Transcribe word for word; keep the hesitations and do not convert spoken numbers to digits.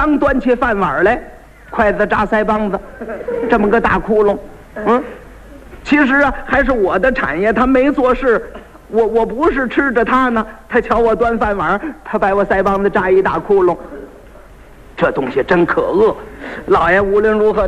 刚端起饭碗来，筷子扎腮帮子，这么个大窟窿。嗯，其实啊，还是我的产业，他没做事，我我不是吃着他呢，他瞧我端饭碗，他把我腮帮子扎一大窟窿，这东西真可恶。老爷无论如何